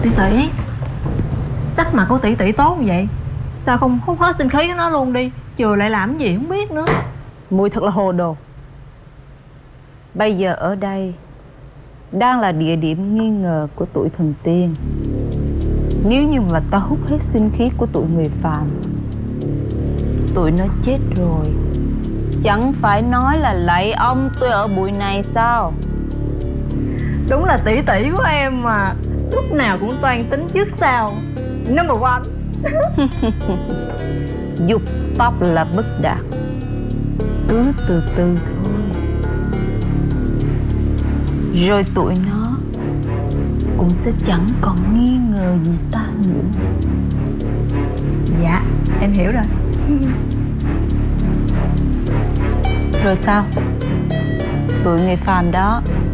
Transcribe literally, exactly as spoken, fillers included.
Tỷ tỷ, sắc mặt của tỷ tỷ tốt như vậy, sao không hút hết sinh khí của nó luôn đi, chừa lại làm gì không biết nữa. Muội thật là hồ đồ. Bây giờ ở đây đang là địa điểm nghi ngờ của tụi thần tiên. Nếu như mà ta hút hết sinh khí của tụi người phàm, tụi nó chết rồi, chẳng phải nói là lạy ông tôi ở bụi này sao? Đúng là tỷ tỷ của em mà, lúc nào cũng toan tính trước sau. Number one. Dục tóc là bất đạt, cứ từ từ thôi, rồi tụi nó cũng sẽ chẳng còn nghi ngờ gì ta nữa. Dạ, em hiểu rồi. Rồi sao? Tụi người phàm đó